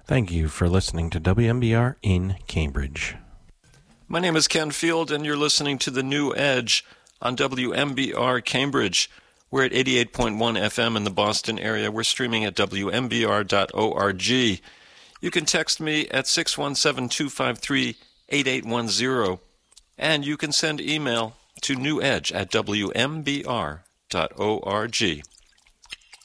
Thank you for listening to WMBR in Cambridge. My name is Ken Field, and you're listening to The New Edge on WMBR Cambridge. We're at 88.1 FM in the Boston area. We're streaming at WMBR.org. You can text me at 617-253-8810, and you can send email to newedge@WMBR.org.